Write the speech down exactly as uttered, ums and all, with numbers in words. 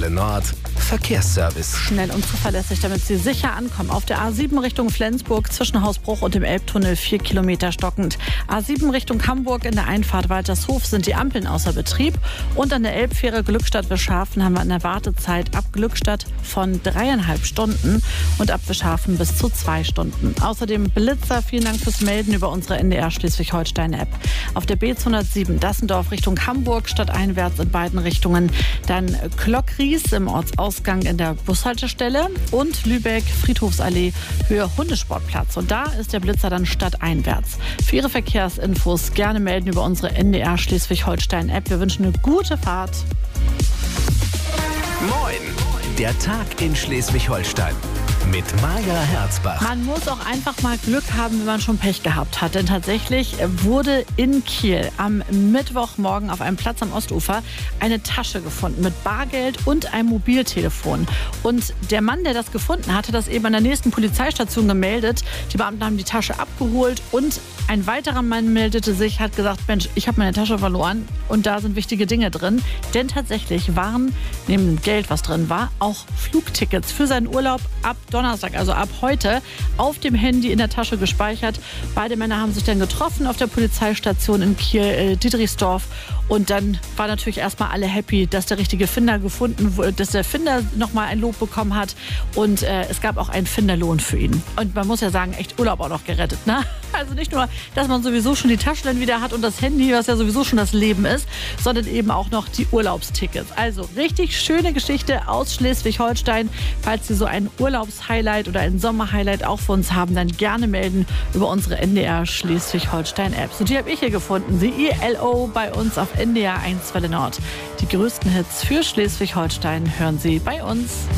Eimsweiler Nord. Verkehrsservice. Schnell und zuverlässig, damit Sie sicher ankommen. Auf der A sieben Richtung Flensburg zwischen Hausbruch und dem Elbtunnel vier Kilometer stockend. A sieben Richtung Hamburg in der Einfahrt Waltershof sind die Ampeln außer Betrieb. Und an der Elbfähre Glückstadt-Wischhafen haben wir eine Wartezeit ab Glückstadt von dreieinhalb Stunden und ab Wischhafen bis zu zwei Stunden. Außerdem Blitzer, vielen Dank fürs Melden über unsere N D R Schleswig-Holstein-App. Auf der B zweihundertsieben Dassendorf Richtung Hamburg stadteinwärts in beiden Richtungen. Dann Klockries im Ortsausgang in der Bushaltestelle und Lübeck Friedhofsallee Höhe Hundesportplatz. Und da ist der Blitzer dann stadteinwärts. Für Ihre Verkehrsinfos gerne melden über unsere N D R Schleswig-Holstein-App. Wir wünschen eine gute Fahrt. Moin, der Tag in Schleswig-Holstein mit Maja Herzbach. Man muss auch einfach mal Glück haben, wenn man schon Pech gehabt hat. Denn tatsächlich wurde in Kiel am Mittwochmorgen auf einem Platz am Ostufer eine Tasche gefunden mit Bargeld und einem Mobiltelefon. Und der Mann, der das gefunden hatte, das eben an der nächsten Polizeistation gemeldet. Die Beamten haben die Tasche abgeholt und ein weiterer Mann meldete sich, hat gesagt, Mensch, ich habe meine Tasche verloren und da sind wichtige Dinge drin. Denn tatsächlich waren neben dem Geld, was drin war, auch Flugtickets für seinen Urlaub ab Donnerstag, also ab heute, auf dem Handy in der Tasche gespeichert. Beide Männer haben sich dann getroffen auf der Polizeistation in Kiel, äh, Dietrichsdorf. Und dann war natürlich erstmal alle happy, dass der richtige Finder gefunden wurde, dass der Finder nochmal ein Lob bekommen hat. Und äh, es gab auch einen Finderlohn für ihn. Und man muss ja sagen, echt Urlaub auch noch gerettet, ne? Also nicht nur, dass man sowieso schon die Tasche dann wieder hat und das Handy, was ja sowieso schon das Leben ist, sondern eben auch noch die Urlaubstickets. Also richtig schöne Geschichte aus Schleswig-Holstein. Falls Sie so ein Urlaubshighlight oder ein Sommerhighlight auch für uns haben, dann gerne melden über unsere N D R Schleswig-Holstein-App. Und die habe ich hier gefunden. Die E L O bei uns auf N D R Eimsweiler Nord. Die größten Hits für Schleswig-Holstein hören Sie bei uns.